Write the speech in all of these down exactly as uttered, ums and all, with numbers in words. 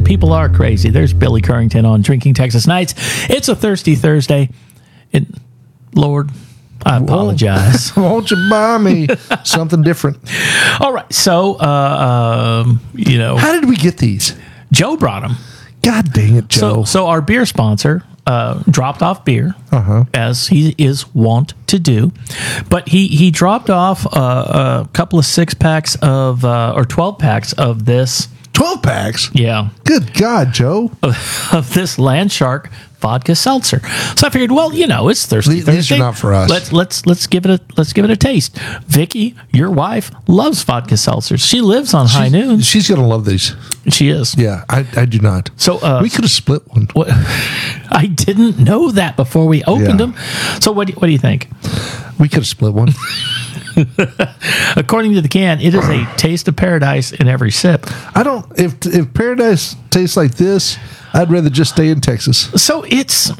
people are crazy. There's Billy Currington on Drinking Texas Nights. It's a thirsty Thursday. It, Lord, I apologize. Won't you buy me something different? All right. So, uh, um, you know. How did we get these? Joe brought them. God dang it, Joe. So, so our beer sponsor uh, dropped off beer, uh-huh. as he is wont to do. But he, he dropped off uh, a couple of six packs of, uh, or twelve packs of this. twelve packs? Yeah. Good God, Joe. Of, of this Landshark vodka seltzer. So I figured, well, you know, it's thirsty These, Thursday. these are not for us. Let's let's let's give it a let's give it a taste. Vicky, your wife, loves vodka seltzers. She lives on High Noon. She's going to love these. She is. Yeah, I, I do not. So uh, we could have split one. What, I didn't know that before we opened Yeah. them. So what do, what do you think? We could have split one. According to the can, it is a taste of paradise in every sip. I don't. If if paradise tastes like this, I'd rather just stay in Texas. So it's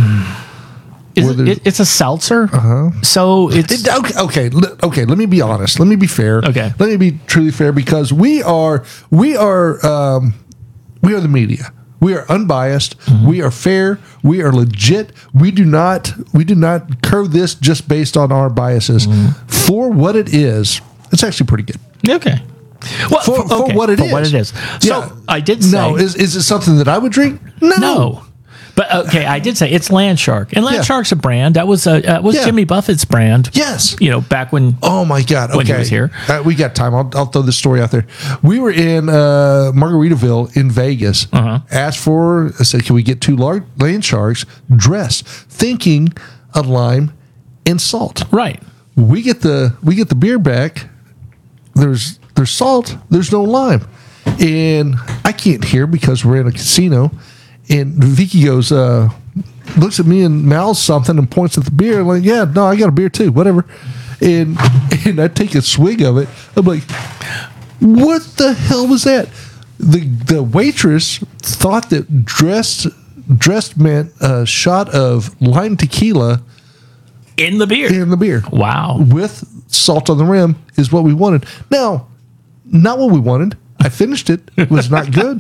is it, it, it's a seltzer. Uh-huh. So it's It- okay, okay, le- okay. Let me be honest. Let me be fair. Okay. Let me be truly fair because we are we are um, we are the media. We are unbiased. Mm-hmm. We are fair. We are legit. We do not we do not curve this just based on our biases. Mm-hmm. For what it is, it's actually pretty good. okay. Well, For, for okay, what it for is. what it is. So Yeah. I did say No, is is it something that I would drink? No. no. But okay, I did say it's Landshark, and Yeah. Landshark's a brand that was a uh, was Yeah. Jimmy Buffett's brand. Yes. You know, back when. Oh my God! Okay, When he was here. Uh, we got time. I'll, I'll throw this story out there. We were in uh, Margaritaville in Vegas. Uh-huh. Asked for. I said, "Can we get two large land sharks dressed?" Thinking a lime and salt. Right. We get the we get the beer back. There's there's salt. There's no lime, and I can't hear because we're in a casino. And Vicky goes, uh, looks at me and mouths something and points at the beer. I'm like, yeah, no, I got a beer too, whatever. And and I take a swig of it. I'm like, what the hell was that? The the waitress thought that dressed dressed meant a shot of lime tequila In the beer. in the beer Wow. with salt on the rim is what we wanted. Now, not what we wanted. I finished it. It was not good.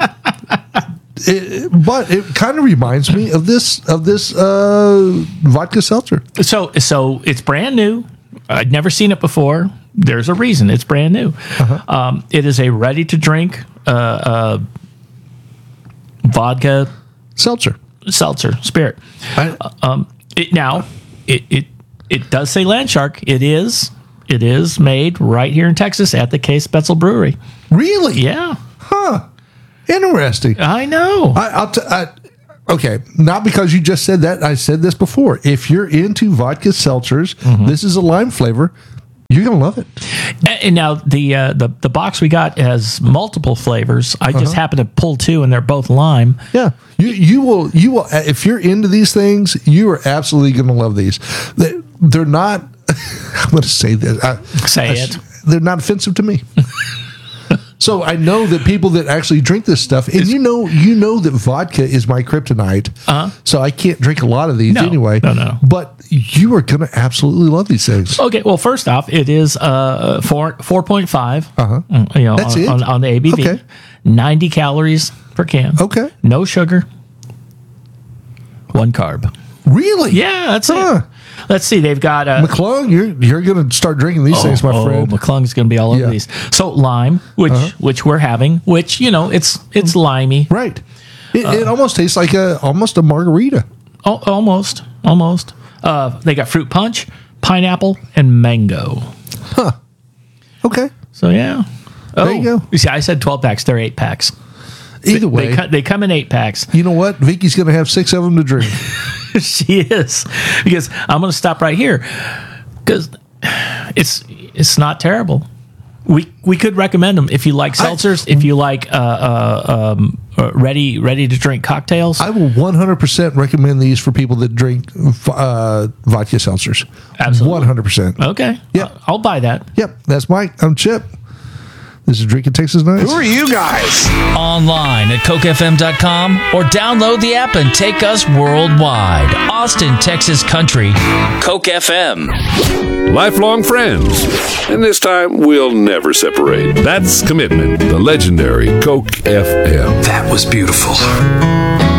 It, but it kind of reminds me of this of this uh, vodka seltzer. So so it's brand new. I'd never seen it before. There's a reason it's brand new. Uh-huh. Um, it is a ready to drink uh, uh, vodka Seltzer. seltzer spirit. I, Um, it, now it, it it does say Landshark. It is it is made right here in Texas at the Case Betzel Brewery. really? Yeah, Huh. Interesting. I know. I, I'll t- I, okay, not because you just said that. I said this before. If you're into vodka seltzers, Mm-hmm. this is a lime flavor. You're gonna love it. And and now the uh, the the box we got has multiple flavors. I just happen to pull two, and they're both lime. Yeah, you you will you will if you're into these things, you are absolutely going to love these. They, they're not. I'm going to say this. I, Say I, it. They're not offensive to me. So I know that people that actually drink this stuff, and you know, you know that vodka is my kryptonite. Uh-huh. So I can't drink a lot of these No, anyway. no, no. But you are going to absolutely love these things. Okay, well, first off, it is uh four four point five. Uh-huh. You know, That's on, it? on, on the A B V, Okay. ninety calories per can. Okay. No sugar, one carb. Really? Yeah, that's Huh. it. Let's see. They've got uh, McClung, you're you're going to start drinking these things, my oh, friend. McClung's going to be all over Yeah. these. So lime, which which we're having, which you know, it's it's limey. Right. It, Uh. it almost tastes like a almost a margarita. Oh, almost, almost. Uh, they got fruit punch, pineapple, and mango. Okay. So yeah. Oh, There you go. You see, I said twelve packs. They're eight packs. Either way, They, co- they come in eight packs. you know what? Vicky's going to have six of them to drink. She is, because I'm going to stop right here because it's it's not terrible. We we could recommend them if you like seltzers, if you like uh, uh, um, uh, ready ready to drink cocktails. I will one hundred percent recommend these for people that drink uh, vodka seltzers. Absolutely. one hundred percent. Okay, Yeah. I'll buy that. Yep. That's Mike. I'm Chip. This is Drinking Texas Nights. Who are you guys? Online at coke f m dot com or download the app and take us worldwide. Austin, Texas Country, Coke F M. Lifelong friends. And this time, we'll never separate. That's Commitment, the legendary Coke F M. That was was beautiful.